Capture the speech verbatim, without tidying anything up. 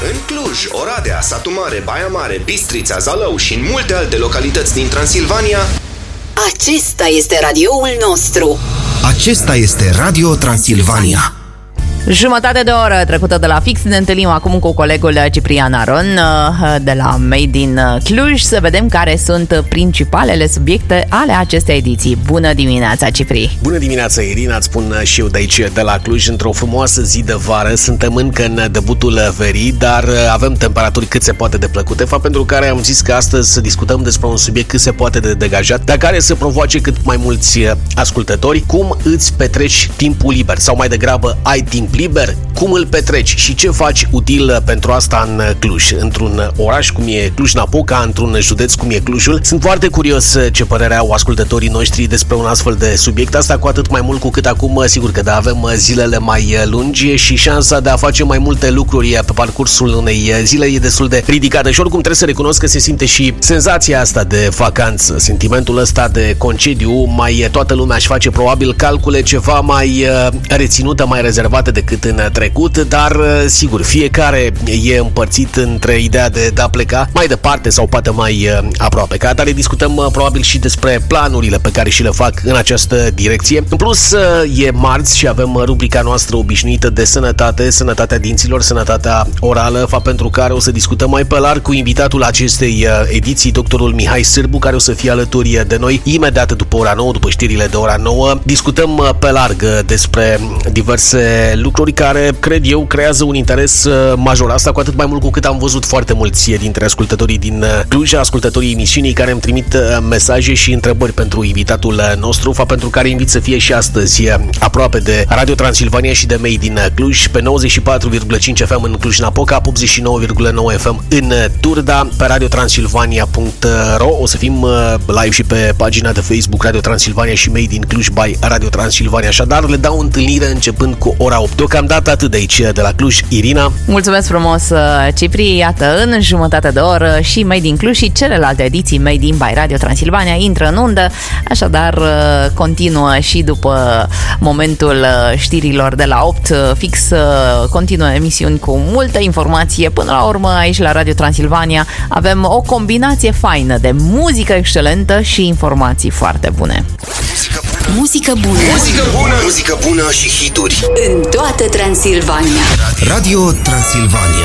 În Cluj, Oradea, Satu Mare, Baia Mare, Bistrița, Zalău și în multe alte localități din Transilvania, acesta este radioul nostru. Acesta este Radio Transilvania. Jumătate de oră trecută de la fix, ne întâlnim acum cu colegul Ciprian Aron de la Made in Cluj să vedem care sunt principalele subiecte ale acestei ediții. Bună dimineața, Cipri! Bună dimineața, Irina, îți spun și eu de aici, de la Cluj, într-o frumoasă zi de vară. Suntem încă în debutul verii, dar avem temperaturi cât se poate de plăcute, fapt pentru care am zis că astăzi să discutăm despre un subiect cât se poate de degajat, dar care să provoace cât mai mulți ascultători. Cum îți petreci timpul liber? Sau mai degrabă, ai timp liber, cum îl petreci și ce faci util pentru asta în Cluj, într-un oraș cum e Cluj-Napoca, într-un județ cum e Clujul. Sunt foarte curios ce părere au ascultătorii noștri despre un astfel de subiect, asta cu atât mai mult cu cât acum, sigur că da, avem zilele mai lungi și șansa de a face mai multe lucruri pe parcursul unei zile e destul de ridicată și oricum trebuie să recunosc că se simte și senzația asta de vacanță, sentimentul ăsta de concediu. Mai toată lumea își face probabil calcule ceva mai reținute, mai rezervate decât în trecut, dar sigur, fiecare e împărțit între ideea de a pleca mai departe sau poate mai aproape. Ca atare discutăm probabil și despre planurile pe care și le fac în această direcție. În plus, e marți și avem rubrica noastră obișnuită de sănătate, sănătatea dinților, sănătatea orală, fapt pentru care o să discutăm mai pe larg cu invitatul acestei ediții, doctorul Mihai Sârbu, care o să fie alături de noi imediat după ora nouă, după știrile de ora nouă. Discutăm pe larg despre diverse lucruri care, cred eu, creează un interes major. Asta cu atât mai mult cu cât am văzut foarte mulți dintre ascultătorii din Cluj, ascultătorii emisiunii, care îmi trimit mesaje și întrebări pentru invitatul nostru, fapt pentru care invit să fie și astăzi aproape de Radio Transilvania și de Made in Cluj, pe nouăzeci și patru virgulă cinci F M în Cluj-Napoca, optzeci și nouă virgulă nouă F M în Turda, pe radio transilvania punct ro. O să fim live și pe pagina de Facebook Radio Transilvania și Made in Cluj by Radio Transilvania. Așadar, le dau întâlnire începând cu ora opt. Deocamdată atât de aici, de la Cluj. Irina. Mulțumesc frumos, Cipri. Iată, în jumătate de oră și Made in Cluj și celelalte ediții Made in by Radio Transilvania intră în undă, așadar continuă și după momentul știrilor de la opt, fix continuă emisiuni cu multă informație. Până la urmă, aici la Radio Transilvania avem o combinație faină de muzică excelentă și informații foarte bune. Muzică bună. Muzică bună, muzică bună și hituri în toată Transilvania. Radio Transilvania.